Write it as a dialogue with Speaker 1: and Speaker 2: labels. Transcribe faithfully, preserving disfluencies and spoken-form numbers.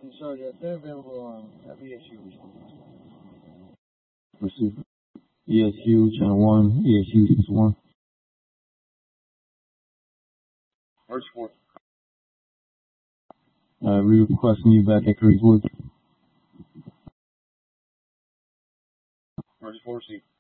Speaker 1: Sorry, they're available on E S U.
Speaker 2: Receive E S U, channel one, E S U six one.
Speaker 1: Merge four.
Speaker 2: Uh, requesting you back at Creekwood.
Speaker 1: Merge four C.